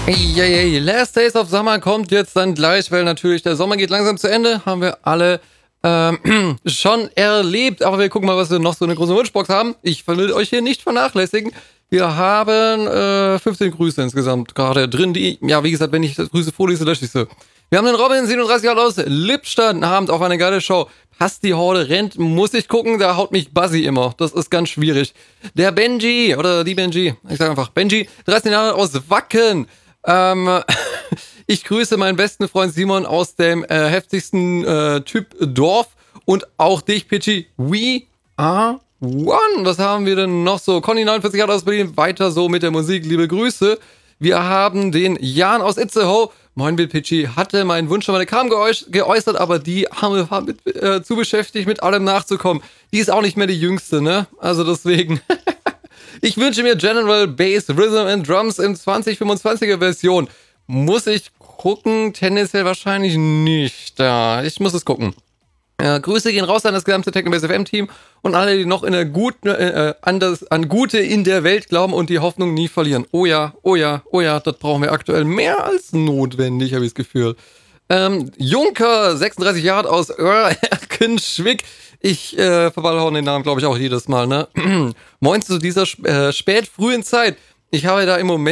Yay, Last Days of Summer kommt jetzt dann gleich, weil natürlich der Sommer geht langsam zu Ende. Haben wir alle schon erlebt. Aber wir gucken mal, was wir noch so eine große Wunschbox haben. Ich will euch hier nicht vernachlässigen. Wir haben 15 Grüße insgesamt gerade drin, die, ja, wie gesagt, wenn ich Grüße vorlese, lösche ich sie. Wir haben den Robin, 37 Jahre aus Lippstadt, Abend auf eine geile Show. Passt die Horde rennt, muss ich gucken, da haut mich Buzzy immer. Das ist ganz schwierig. Der Benji, oder die Benji, ich sag einfach Benji, 13 Jahre aus Wacken. Ich grüße meinen besten Freund Simon aus dem heftigsten Typ Dorf und auch dich, Pitchy. We are one. Was haben wir denn noch so? Conny, 49 Jahre aus Berlin, weiter so mit der Musik. Liebe Grüße. Wir haben den Jan aus Itzehoe. Moin, Bill Pitchy. Hatte meinen Wunsch schon mal eine Kam geäußert, aber die war mit, zu beschäftigt, mit allem nachzukommen. Die ist auch nicht mehr die jüngste, ne? Also deswegen. Ich wünsche mir General Bass, Rhythm and Drums in 2025er Version. Muss ich gucken? Tendenziell wahrscheinlich nicht. Ja, ich muss es gucken. Grüße gehen raus an das gesamte Technobase FM Team und alle, die noch in der an Gute in der Welt glauben und die Hoffnung nie verlieren. Oh ja, oh ja, oh ja, das brauchen wir aktuell mehr als notwendig, habe ich das Gefühl. Junker, 36 Jahre aus Erkenschwick. Ich verballhorn den Namen, glaube ich, auch jedes Mal, ne? Moins zu dieser spätfrühen Zeit. Ich habe da im Moment